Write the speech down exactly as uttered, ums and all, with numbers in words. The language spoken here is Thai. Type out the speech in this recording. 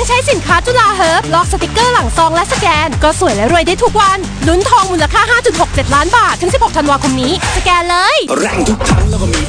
ใช้สินค้าจุฬาเฮิร์บลอกสติกเกอร์หลังซองและสแกนก็สวยและรวยได้ทุกวันลุ้นทองมูลค่า ห้าจุดหกเจ็ด ล้านบาทถึงสิบหกธันวาคมนี้สแกนเลยแรงทุกครั้งแล้วก็มี